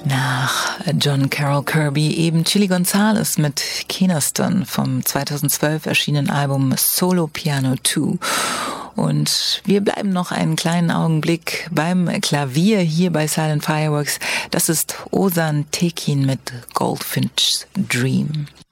Nach John Carroll Kirby eben Chili Gonzales mit Keniston vom 2012 erschienenen Album Solo Piano 2. Und wir bleiben noch einen kleinen Augenblick beim Klavier hier bei Silent Fireworks. Das ist Ozan Tekin mit Goldfinch's Dream.